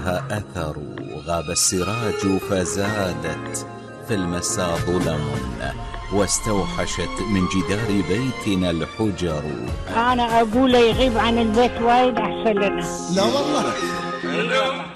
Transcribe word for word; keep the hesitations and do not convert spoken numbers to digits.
لها أثر، غاب السراج فزادت في المساء ظلم، واستوحشت من جدار بيتنا الحجر. أنا أقول يغيب عن البيت وايد أحسن لنا. لا والله.